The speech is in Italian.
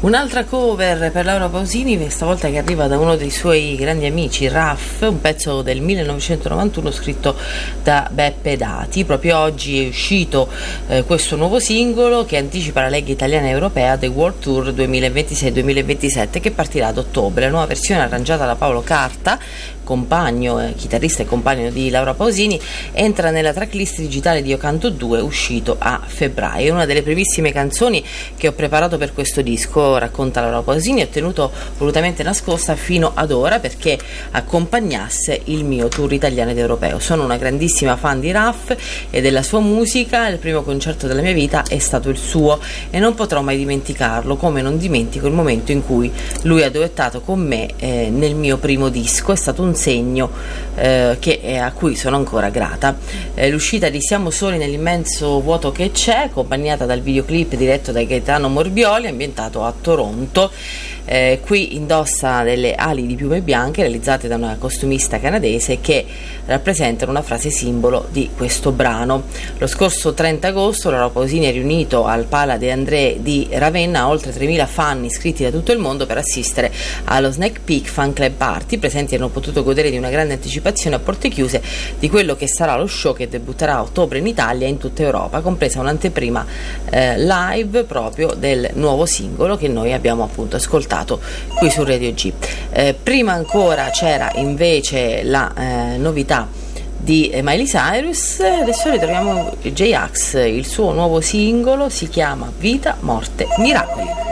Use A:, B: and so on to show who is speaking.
A: Un'altra cover per Laura Pausini, stavolta che arriva da uno dei suoi grandi amici, Raff, un pezzo del 1991 scritto da Beppe Dati. Proprio oggi è uscito questo nuovo singolo che anticipa la leg italiana e europea The World Tour 2026-2027, che partirà ad ottobre. La nuova versione arrangiata da Paolo Carta, chitarrista e compagno di Laura Pausini, entra nella tracklist digitale di Io Canto 2, uscito a febbraio. È una delle primissime canzoni che ho preparato per questo disco, racconta Laura Pausini, ho tenuto volutamente nascosta fino ad ora perché accompagnasse il mio tour italiano ed europeo. Sono una grandissima fan di Raff e della sua musica, il primo concerto della mia vita è stato il suo e non potrò mai dimenticarlo, come non dimentico il momento in cui lui ha duettato con me nel mio primo disco. È stato un segno a cui sono ancora grata. L'uscita di Siamo soli nell'immenso vuoto che c'è, accompagnata dal videoclip diretto da Gaetano Morbioli, ambientato a Toronto. Qui indossa delle ali di piume bianche realizzate da una costumista canadese che rappresentano una frase simbolo di questo brano. Lo scorso 30 agosto Laura Pausini ha riunito al Pala de André di Ravenna oltre 3.000 fan iscritti da tutto il mondo per assistere allo Snack Peak Fan Club Party. I presenti hanno potuto godere di una grande anticipazione a porte chiuse di quello che sarà lo show che debutterà a ottobre in Italia e in tutta Europa, compresa un'anteprima live proprio del nuovo singolo che noi abbiamo appunto ascoltato qui su Radio G. Prima ancora c'era invece la novità di Miley Cyrus. Adesso ritroviamo J-Ax, il suo nuovo singolo si chiama Vita, Morte, Miracoli.